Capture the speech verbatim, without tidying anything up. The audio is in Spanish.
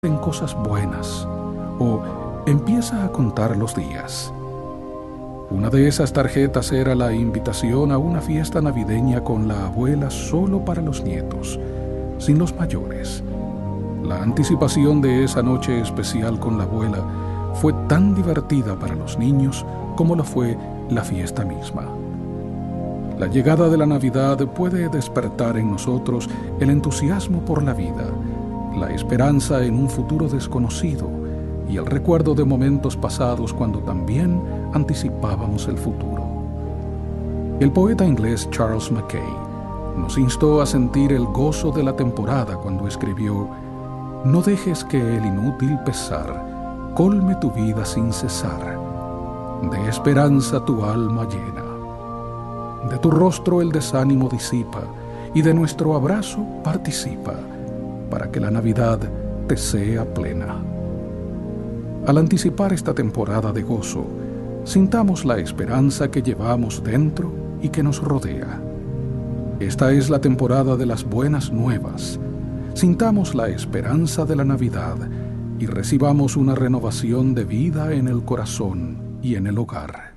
en cosas buenas o empieza a contar los días. Una de esas tarjetas era la invitación a una fiesta navideña con la abuela solo para los nietos, sin los mayores. La anticipación de esa noche especial con la abuela fue tan divertida para los niños como lo fue la fiesta misma. La llegada de la Navidad puede despertar en nosotros el entusiasmo por la vida, la esperanza en un futuro desconocido y el recuerdo de momentos pasados cuando también anticipábamos el futuro. El poeta inglés Charles Mackay nos instó a sentir el gozo de la temporada cuando escribió: «No dejes que el inútil pesar colme tu vida sin cesar, de esperanza tu alma llena. De tu rostro el desánimo disipa y de nuestro abrazo participa, para que la Navidad te sea plena». Al anticipar esta temporada de gozo, sintamos la esperanza que llevamos dentro y que nos rodea. Esta es la temporada de las buenas nuevas. Sintamos la esperanza de la Navidad y recibamos una renovación de vida en el corazón y en el hogar.